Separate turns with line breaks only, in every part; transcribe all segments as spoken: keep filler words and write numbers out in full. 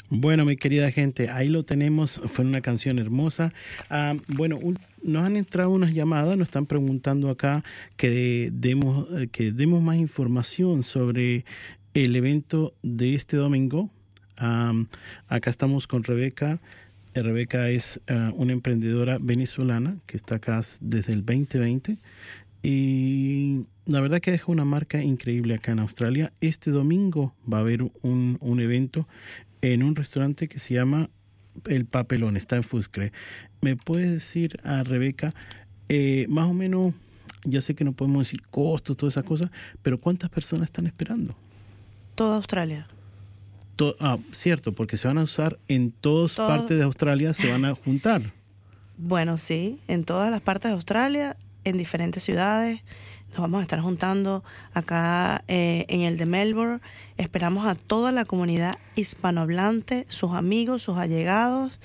Bueno, mi querida gente, ahí lo tenemos. Fue una canción hermosa. Ah, bueno, un, nos han entrado unas llamadas, nos están preguntando acá que de- demos, eh, que demos más información sobre el evento de este domingo. Am, acá estamos con Rebeca. Eh, Rebeca es ah, una emprendedora venezolana que está acá s- desde el veinte veinte y la verdad que deja una marca increíble acá en Australia. Este domingo va a haber un, un evento en un restaurante que se llama El Papelón, está en Footscray. ¿Me puedes decir, a Rebeca, eh, más o menos, ya sé que no podemos decir costos, todas esas cosas, pero cuántas personas están esperando?
Toda Australia.
To- ah, cierto, porque se van a usar en todas
Todo-
partes de Australia, se van a juntar.
Bueno, sí, en todas las partes de Australia, en diferentes ciudades. Nos vamos a estar juntando acá eh, en el de Melbourne. Esperamos a toda la comunidad hispanohablante, sus amigos, sus allegados,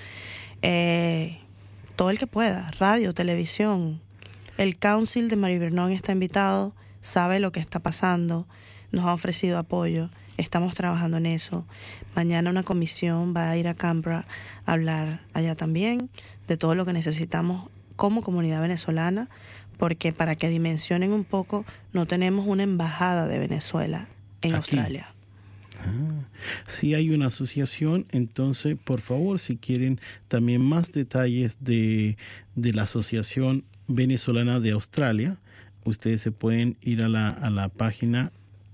eh, todo el que pueda, radio, televisión. El Council de Maribyrnong está invitado, sabe lo que está pasando, nos ha ofrecido apoyo, estamos trabajando en eso. Mañana una comisión va a ir a Canberra a hablar allá también de todo lo que necesitamos como comunidad venezolana, porque para que dimensionen un poco, no tenemos una embajada de Venezuela en
Aquí.
Australia.
Ah, si hay una asociación, entonces, por favor, si quieren también más detalles de, de la Asociación Venezolana de Australia, ustedes se pueden ir a la, a la página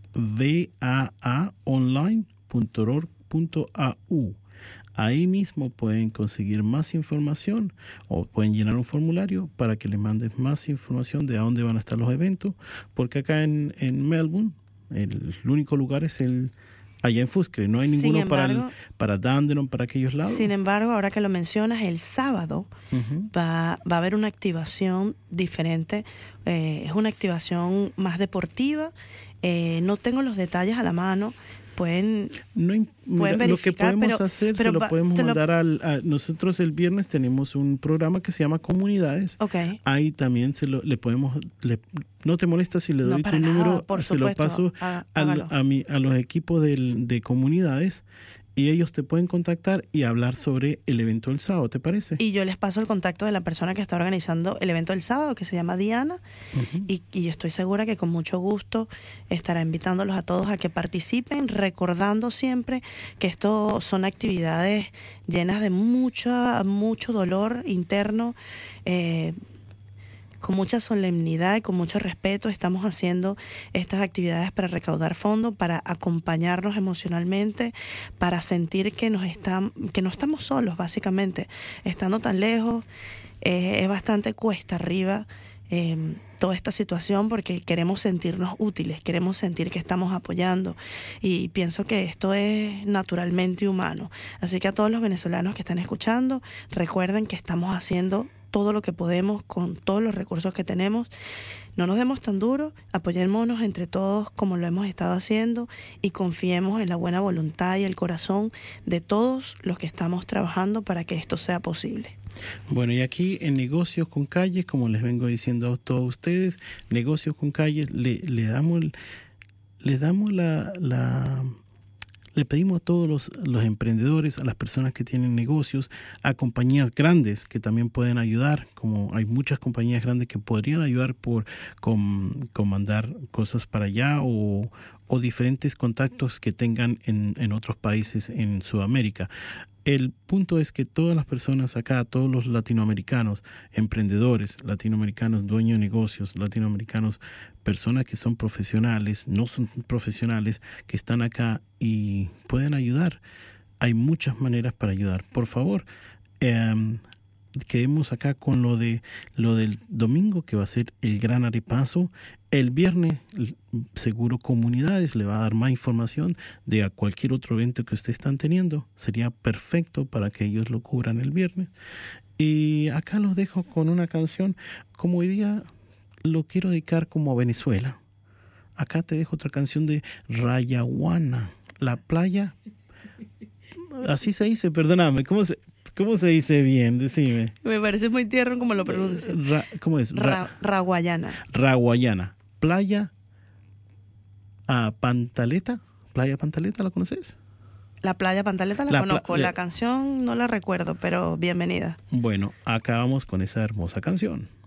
v a a online punto org punto a u. Ahí mismo pueden conseguir más información o pueden llenar un formulario para que les mandes más información de a dónde van a estar los eventos, porque acá en, en Melbourne el, el único lugar es el allá en Footscray, no hay
Sin
ninguno para el,
embargo-
para Dandenong, para aquellos lados.
Sin embargo, ahora que lo mencionas, el sábado
Ujú.
va, va a haber una activación diferente. Eh, es una activación más deportiva. Eh, no tengo los detalles a la mano. Pueden
No, im- mira,
Pueden
lo que
verificar,
podemos
pero-
hacer,
pero
se lo
va-
podemos
te lo-
mandar al, a nosotros el viernes tenemos un programa que se llama Comunidades.
Ok.
Ahí también se lo, le podemos, le- no te molesta si le
No,
doy
para
tu
nada,
número,
por
se lo
supuesto,
paso
há-
al-
hágalo.
a, mi- a los equipos del- de comunidades y ellos te pueden contactar y hablar sobre el evento del sábado, ¿te parece?
Y yo les paso el contacto de la persona que está organizando el evento del sábado, que se llama Diana,
Ujú.
y, y yo estoy segura que con mucho gusto estará invitándolos a todos a que participen, recordando siempre que esto son actividades llenas de mucha, mucho dolor interno, eh, con mucha solemnidad y con mucho respeto estamos haciendo estas actividades para recaudar fondos, para acompañarnos emocionalmente, para sentir que nos están, que no estamos solos, básicamente. Estando tan lejos, eh, es bastante cuesta arriba eh, toda esta situación porque queremos sentirnos útiles, queremos sentir que estamos apoyando y pienso que esto es naturalmente humano. Así que a todos los venezolanos que están escuchando, recuerden que estamos haciendo todo lo que podemos con todos los recursos que tenemos. No nos demos tan duro, apoyémonos entre todos como lo hemos estado haciendo y confiemos en la buena voluntad y el corazón de todos los que estamos trabajando para que esto sea posible.
Bueno, y aquí en Negocios con Calles, como les vengo diciendo a todos ustedes, Negocios con Calles, le, le damos, el- le damos la, la, le pedimos a todos los, los emprendedores, a las personas que tienen negocios, a compañías grandes que también pueden ayudar, como hay muchas compañías grandes que podrían ayudar por con, con mandar cosas para allá o, o diferentes contactos que tengan en, en otros países en Sudamérica. El punto es que todas las personas acá, todos los latinoamericanos, emprendedores latinoamericanos, dueños de negocios latinoamericanos, personas que son profesionales, no son profesionales, que están acá y pueden ayudar. Hay muchas maneras para ayudar. Por favor, eh, quedemos acá con lo de lo del domingo, que va a ser el gran arepaso. El viernes, seguro Comunidades le va a dar más información de a cualquier otro evento que ustedes están teniendo. Sería perfecto para que ellos lo cubran el viernes. Y acá los dejo con una canción. Como hoy día lo quiero dedicar como a Venezuela, acá te dejo otra canción de Rayaguana, la playa. Así se dice, perdóname, ¿cómo se, cómo se dice bien? Decime.
Me parece muy tierno como lo pronuncias.
Ra, ¿Cómo es? Ra,
Ra- Raguayana.
Raguayana. Playa a Pantaleta. ¿Playa Pantaleta la conoces?
La Playa Pantaleta la,
La
conozco,
pla-
la canción no la recuerdo, pero bienvenida.
Bueno, acabamos con esa hermosa canción.